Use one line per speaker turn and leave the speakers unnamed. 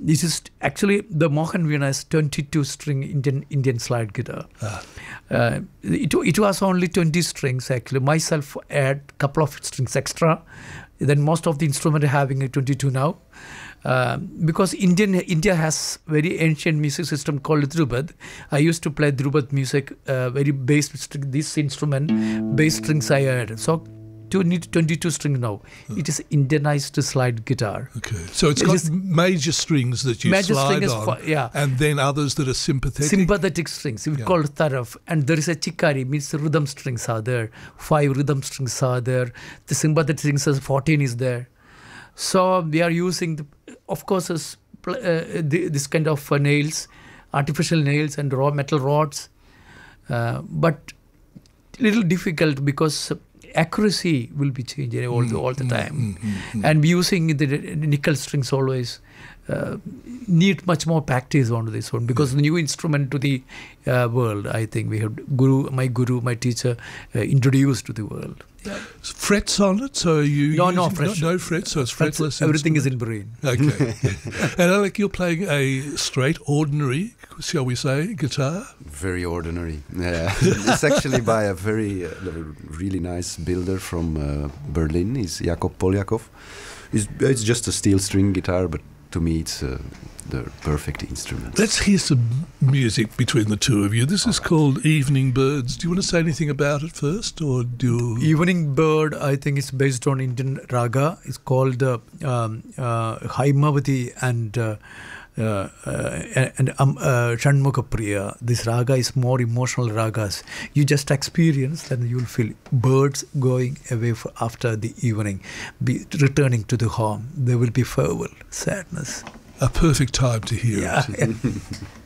This is actually the Mohan Veena is 22-string Indian slide guitar. It was only 20 strings actually. Myself add couple of strings extra. Then most of the instrument are having a 22 now. Because India has very ancient music system called Dhrupad. I used to play Dhrupad music, very bass string. This instrument, bass strings I add. So you need 22 strings now. It is Indianized slide guitar.
Okay, so it's got major strings that you slide on, and then others that are sympathetic.
Sympathetic strings, we call taraf, and there is a chikari, means rhythm strings are there. 5 rhythm strings are there. The sympathetic strings, 14 is there. So we are using, of course, this kind of nails, artificial nails and raw metal rods, but little difficult because accuracy will be changing all the time, and using the nickel strings always need much more practice on this one, because the new instrument to the world. I think we have my teacher introduced to the world.
Frets on it, so you
no frets,
so it's fretless.
Everything is in brain.
Okay, and Alec, you're playing a straight, ordinary, shall we say, guitar?
Very ordinary. Yeah, it's actually by a very really nice builder from Berlin. He's Jakub Polyakov. It's just a steel string guitar, but to me it's the perfect instrument.
Let's hear some music between the two of you. This is called Evening Birds. Do you want to say anything about it first, or do you...
Evening Bird, I think it's based on Indian raga. It's called Haimavati and Shanmukha Priya. This raga is more emotional ragas. You just experience, then you will feel birds going away after the evening, returning to the home. There will be farewell, sadness.
A perfect time to hear it.
Yeah.